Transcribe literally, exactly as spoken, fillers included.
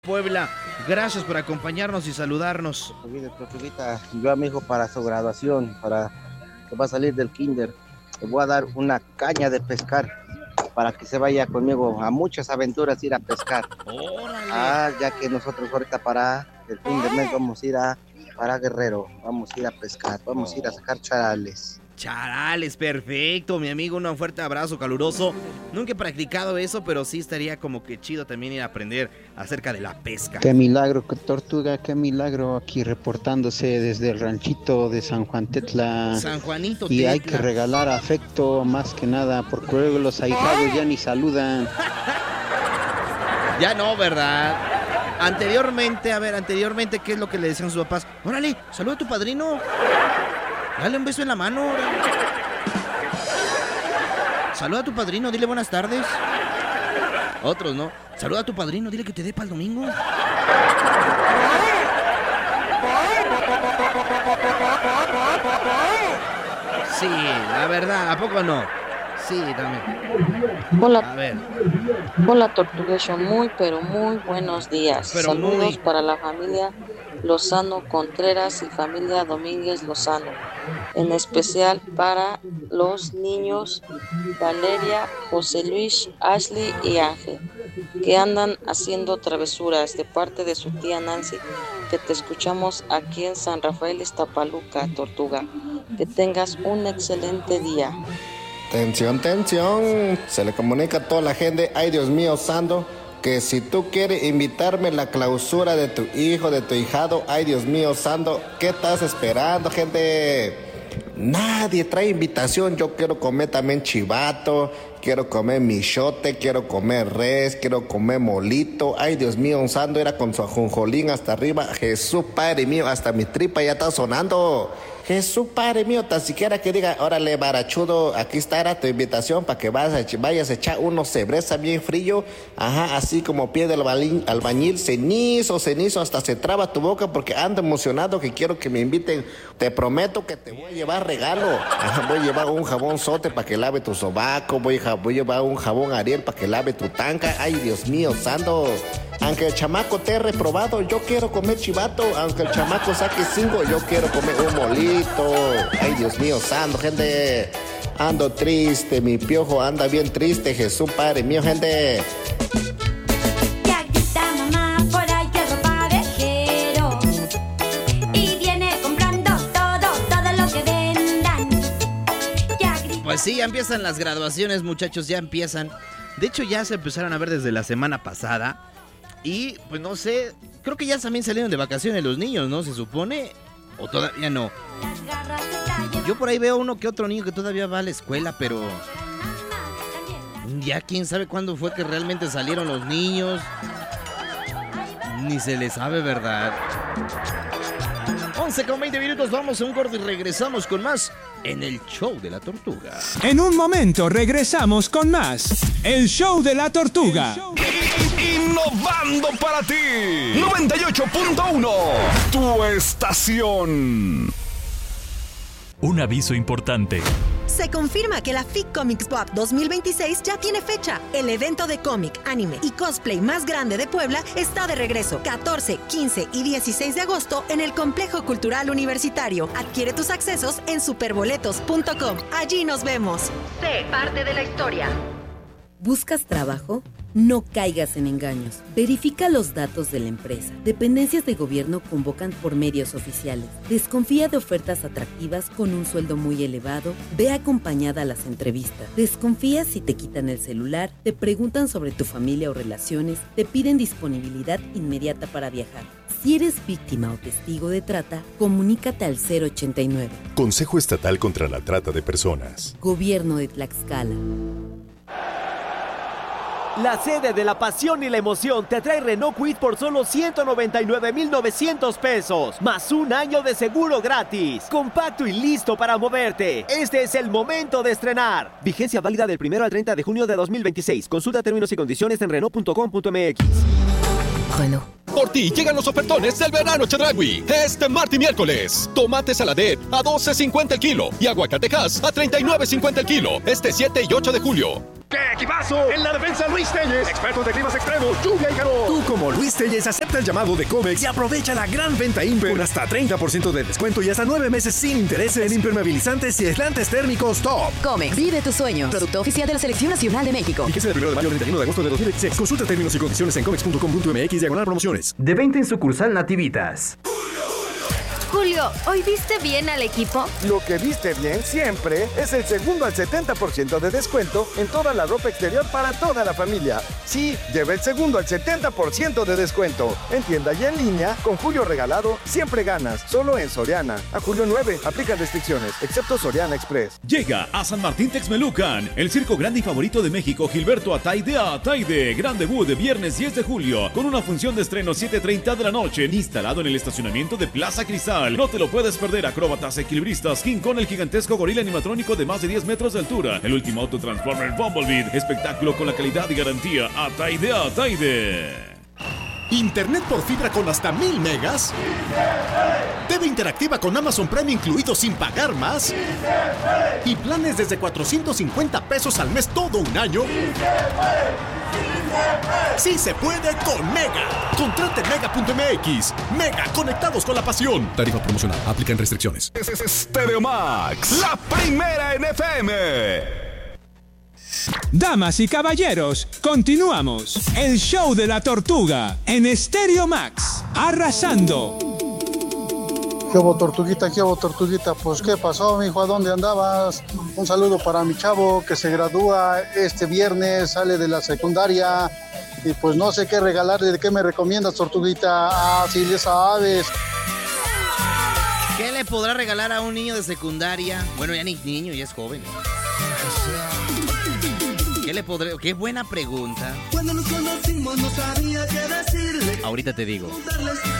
Puebla, gracias por acompañarnos y saludarnos. Yo a mi hijo para su graduación, para que va a salir del kinder, le voy a dar una caña de pescar para que se vaya conmigo a muchas aventuras, ir a pescar. ¡Órale! Ah, ya que nosotros ahorita para el fin de mes vamos a ir a para Guerrero, vamos a ir a pescar, vamos a ir a sacar charales. Charales, perfecto, mi amigo, un fuerte abrazo caluroso. Nunca he practicado eso, pero sí estaría como que chido también ir a aprender acerca de la pesca. Qué milagro, qué tortuga, qué milagro, aquí reportándose desde el ranchito de San Juan Tetla. San Juanito Y Tetla. hay que regalar afecto más que nada, porque luego los ahijados ya ni saludan. Ya no, ¿verdad? Anteriormente, a ver, anteriormente, ¿qué es lo que le decían sus papás? Órale, saluda a tu padrino. Dale un beso en la mano. Saluda a tu padrino, dile buenas tardes. Otros, ¿no? Saluda a tu padrino, dile que te dé para el domingo. Sí, la verdad, ¿a poco no? Sí, también. Hola, A ver. hola Tortugueso, muy pero muy buenos días. Pero Saludos muy. para la familia Lozano Contreras y familia Domínguez Lozano. En especial para los niños Valeria, José Luis, Ashley y Ángel, que andan haciendo travesuras de parte de su tía Nancy, que te escuchamos aquí en San Rafael, Iztapaluca, Tortuga. Que tengas un excelente día. Tensión, tensión. Se le comunica a toda la gente, ay Dios mío, Sando, que si tú quieres invitarme a la clausura de tu hijo, de tu hijado, ay Dios mío, Sando, ¿qué estás esperando, gente? Nadie trae invitación. Yo quiero comer también chivato, quiero comer michote, quiero comer res, quiero comer molito. Ay Dios mío, un Sando era con su ajonjolín hasta arriba. Jesús Padre mío, hasta mi tripa ya está sonando. Jesús Padre mío, tan siquiera que diga, órale barachudo, aquí está tu invitación para que vayas a, vayas a echar unos cerveza bien frío, ajá, así como pie del albañil, albañil, cenizo, cenizo, hasta se traba tu boca porque ando emocionado que quiero que me inviten. Te prometo que te voy a llevar regalo, ajá, voy a llevar un jabón sote para que lave tu sobaco, voy a, voy a llevar un jabón Ariel para que lave tu tanca. Ay Dios mío, Santo. Aunque el chamaco te he reprobado, yo quiero comer chivato. Aunque el chamaco saque cinco, yo quiero comer un molito. Ay, Dios mío, santo, gente. Ando triste, mi piojo anda bien triste. Jesús Padre mío, gente. Ya grita mamá por ahí que ropa vejero y viene comprando todo, todo lo que vendan. Ya grita. Pues sí, ya empiezan las graduaciones, muchachos, ya empiezan. De hecho, ya se empezaron a ver desde la semana pasada. Y, pues no sé, creo que ya también salieron de vacaciones los niños, ¿no? ¿Se supone? ¿O todavía no? Yo por ahí veo uno que otro niño que todavía va a la escuela, pero... ya quién sabe cuándo fue que realmente salieron los niños. Ni se les sabe, ¿verdad? once con veinte minutos, vamos a un corte y regresamos con más en el Show de la Tortuga. En un momento regresamos con más. El Show de la Tortuga. Innovando para ti. noventa y ocho punto uno. Tu estación. Un aviso importante. Se confirma que la F I C Comics Pop dos mil veintiséis ya tiene fecha. El evento de cómic, anime y cosplay más grande de Puebla está de regreso. catorce, quince y dieciséis de agosto en el Complejo Cultural Universitario. Adquiere tus accesos en superboletos punto com. Allí nos vemos. Sé parte de la historia. ¿Buscas trabajo? No caigas en engaños. Verifica los datos de la empresa. Dependencias de gobierno convocan por medios oficiales. Desconfía de ofertas atractivas con un sueldo muy elevado. Ve acompañada a las entrevistas. Desconfía si te quitan el celular, te preguntan sobre tu familia o relaciones, te piden disponibilidad inmediata para viajar. Si eres víctima o testigo de trata, comunícate al cero ochenta y nueve. Consejo Estatal contra la Trata de Personas. Gobierno de Tlaxcala. La sede de la pasión y la emoción te trae Renault Kwid por solo ciento noventa y nueve mil novecientos pesos, más un año de seguro gratis. Compacto y listo para moverte. Este es el momento de estrenar. Vigencia válida del primero al treinta de junio de dos mil veintiséis. Consulta términos y condiciones en Renault punto com punto m x. Renault. Por ti llegan los ofertones del verano Chedraui. Este martes y miércoles. Tomate saladet a doce cincuenta el kilo y aguacatejas a treinta y nueve cincuenta el kilo. Este siete y ocho de julio. ¡Qué equipazo! En la defensa, Luis Telles, expertos de climas extremos, lluvia y calor. Tú, como Luis Telles, acepta el llamado de Comex y aprovecha la gran venta Imper con hasta treinta por ciento de descuento y hasta nueve meses sin intereses en impermeabilizantes y aislantes térmicos Top. Comex, vive tus sueños. Producto oficial de la Selección Nacional de México. Fíjese del primero de mayo al treinta y uno de agosto de dos mil veintiséis. Consulta términos y condiciones en comex punto com punto m x diagonal promociones. De venta en sucursal Nativitas. Julio, ¿hoy viste bien al equipo? Lo que viste bien siempre es el segundo al setenta por ciento de descuento en toda la ropa exterior para toda la familia. Sí, lleva el segundo al setenta por ciento de descuento. En tienda y en línea, con Julio regalado, siempre ganas. Solo en Soriana. A julio nueve, aplica restricciones, excepto Soriana Express. Llega a San Martín Texmelucan, el circo grande y favorito de México, Gilberto Ataide Ataide. Gran debut de viernes diez de julio, con una función de estreno siete treinta de la noche, instalado en el estacionamiento de Plaza Cristal. No te lo puedes perder. Acróbatas, equilibristas, King Kong, el gigantesco gorila animatrónico de más de diez metros de altura, el último auto Transformer Bumblebee, espectáculo con la calidad y garantía Ataide Ataide. Internet por fibra con hasta mil megas. T V interactiva con Amazon Prime incluido sin pagar más. Y planes desde cuatrocientos cincuenta pesos al mes todo un año. Sí se puede con Mega. Contrate mega punto m x. Mega, conectados con la pasión. Tarifa promocional. Aplican restricciones. Es Stereo Max, la primera en F M. Damas y caballeros, continuamos. El show de la tortuga en Stereo Max. Arrasando. ¿Qué hubo, tortuguita? ¿Qué hubo, tortuguita? Pues, ¿qué pasó, mijo? ¿A dónde andabas? Un saludo para mi chavo que se gradúa este viernes, sale de la secundaria. Y pues no sé qué regalarle. ¿De qué me recomiendas, tortuguita? Ah, si le sabes. ¿Qué le podrá regalar a un niño de secundaria? Bueno, ya ni niño, ya es joven. ¿Qué le podré? Qué buena pregunta. Cuando nos conocimos no sabía qué decirle. Ahorita te digo.